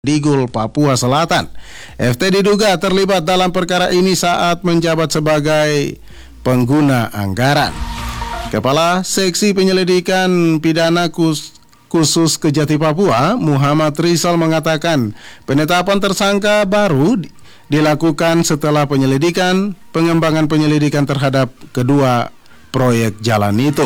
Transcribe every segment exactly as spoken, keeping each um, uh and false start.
Digul, Papua Selatan. F T diduga terlibat dalam perkara ini saat menjabat sebagai pengguna anggaran. Kepala Seksi Penyelidikan Pidana Khusus Kejati Papua, Muhammad Rizal, mengatakan penetapan tersangka baru dilakukan setelah penyelidikan pengembangan penyelidikan terhadap kedua proyek jalan itu.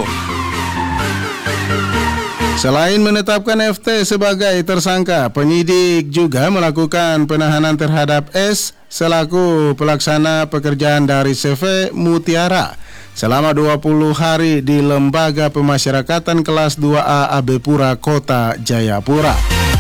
Selain menetapkan F T sebagai tersangka, penyidik juga melakukan penahanan terhadap S selaku pelaksana pekerjaan dari C V Mutiara selama dua puluh hari di Lembaga Pemasyarakatan Kelas dua A Abepura, Kota Jayapura.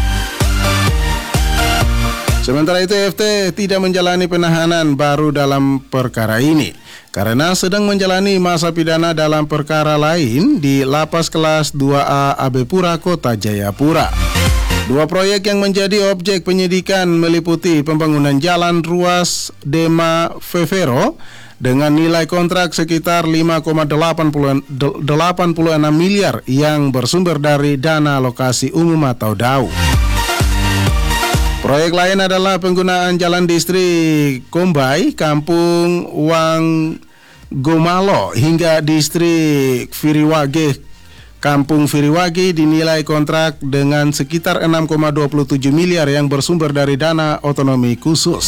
Sementara itu, F T tidak menjalani penahanan baru dalam perkara ini karena sedang menjalani masa pidana dalam perkara lain di Lapas Kelas dua A Abepura, Kota Jayapura. Dua proyek yang menjadi objek penyidikan meliputi pembangunan jalan ruas Dema Vevero dengan nilai kontrak sekitar lima koma delapan puluh enam miliar yang bersumber dari dana alokasi umum atau D A U. Proyek lain adalah penggunaan jalan distrik Kombai, Kampung Wang Gomalo hingga distrik Firiwage, Kampung Firiwage dinilai kontrak dengan sekitar enam koma dua puluh tujuh miliar yang bersumber dari dana otonomi khusus.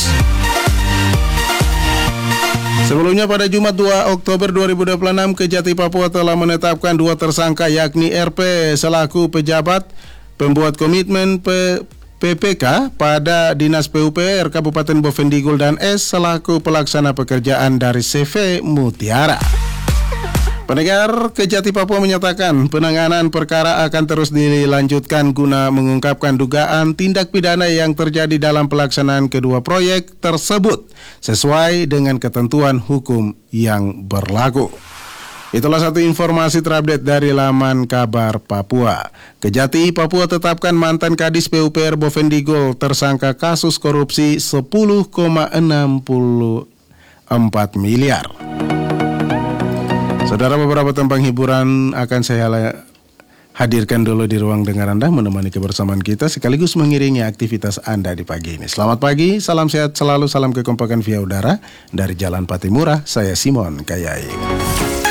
Sebelumnya pada Jumat dua Oktober dua ribu dua puluh enam, Kejati Papua telah menetapkan dua tersangka yakni R P selaku pejabat pembuat komitmen P P P K pada Dinas P U P R Kabupaten Bovendigul dan S selaku pelaksana pekerjaan dari C V Mutiara. Pendengar, Kejati Papua menyatakan penanganan perkara akan terus dilanjutkan guna mengungkapkan dugaan tindak pidana yang terjadi dalam pelaksanaan kedua proyek tersebut sesuai dengan ketentuan hukum yang berlaku. Itulah satu informasi terupdate dari laman Kabar Papua. Kejati Papua tetapkan mantan Kadis P U P R Bovendigul tersangka kasus korupsi sepuluh koma enam empat miliar. Saudara, beberapa tembang hiburan akan saya hadirkan dulu di ruang dengar Anda, menemani kebersamaan kita sekaligus mengiringi aktivitas Anda di pagi ini. Selamat pagi, salam sehat selalu, salam kekompakan via udara dari Jalan Patimura. Saya Simon Kayai.